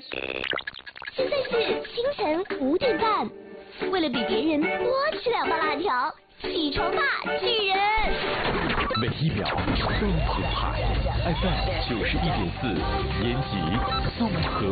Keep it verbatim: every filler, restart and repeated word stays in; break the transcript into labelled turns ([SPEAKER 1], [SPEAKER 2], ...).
[SPEAKER 1] 现在是清晨五点半，为了比别人多吃两包辣条，起床吧，巨人！
[SPEAKER 2] 每一秒都澎湃 ，F M 九十一点四，延吉综合。